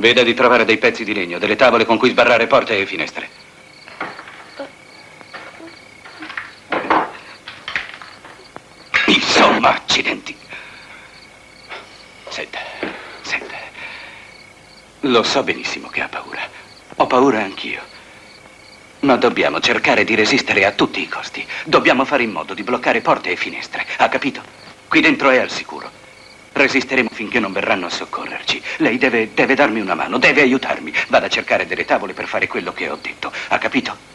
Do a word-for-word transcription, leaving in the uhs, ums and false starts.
Veda di trovare dei pezzi di legno, delle tavole con cui sbarrare porte e finestre. Insomma, accidenti. Senta, senta. Lo so benissimo che ha paura. Ho paura anch'io. Ma dobbiamo cercare di resistere a tutti i costi. Dobbiamo fare in modo di bloccare porte e finestre. Ha capito? Qui dentro è al sicuro. Resisteremo finché non verranno a soccorrerci. Lei deve, deve darmi una mano, deve aiutarmi. Vada a cercare delle tavole per fare quello che ho detto. Ha capito?